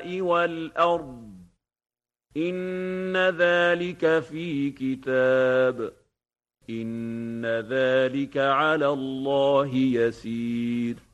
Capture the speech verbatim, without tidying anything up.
وَالْأَرْضِ إِنَّ ذَلِكَ فِي كِتَابٍ إِنَّ ذَلِكَ عَلَى اللَّهِ يَسِيرٌ